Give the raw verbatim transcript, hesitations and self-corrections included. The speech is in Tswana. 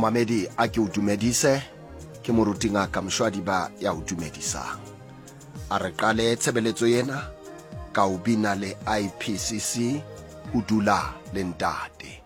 Momamedi a ke o dumedise ke moruti ngaka Mshwadiba ya o dumedisang. A re qale tshebeletso yena ka o bina le I P C C ho dula le ntate.